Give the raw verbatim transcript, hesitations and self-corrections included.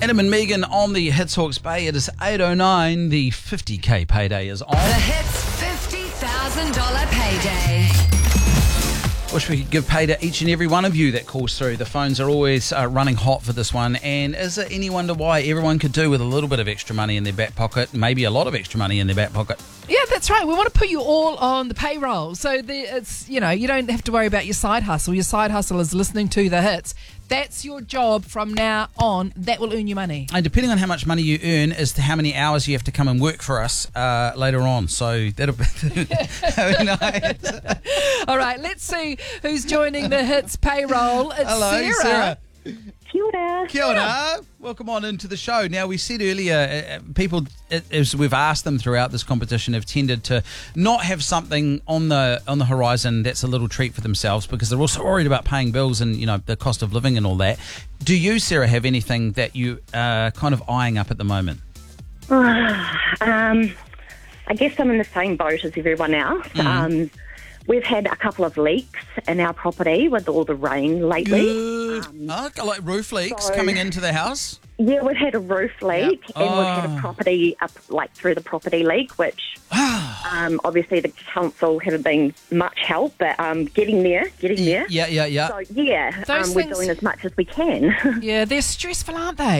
Adam and Megan on the Hits Hawke's Bay. It is eight oh nine. The fifty K payday is on. The Hits fifty thousand dollars payday. Wish we could give pay to each and every one of you that calls through. The phones are always uh, running hot for this one. And is it any wonder why everyone could do with a little bit of extra money in their back pocket, maybe a lot of extra money in their back pocket? Yeah, that's right. We want to put you all on the payroll. So the, it's, you know, you don't have to worry about your side hustle. Your side hustle is listening to the hits. That's your job from now on. That will earn you money. And depending on how much money you earn is to how many hours you have to come and work for us uh, later on. So that'll be nice. All right, let's see who's joining the hits payroll. It's Hello, Sarah. Sarah. Kia ora. Kia ora. Welcome on into the show. Now, we said earlier, uh, people, as we've asked them throughout this competition, have tended to not have something on the on the horizon that's a little treat for themselves because they're also worried about paying bills and, you know, the cost of living and all that. Do you, Sarah, have anything that you are kind of eyeing up at the moment? um, I guess I'm in the same boat as everyone else. Mm. Um, we've had a couple of leaks in our property with all the rain lately. Good. Um, oh, like roof leaks so- coming into the house? Yeah, we've had a roof leak Yep. and we've had Oh. a property up, like through the property leak, which um, obviously the council haven't been much help, but um, getting there, getting there. Yeah, yeah, yeah. So yeah, Those um, we're things- doing as much as we can. Yeah, they're stressful, aren't they?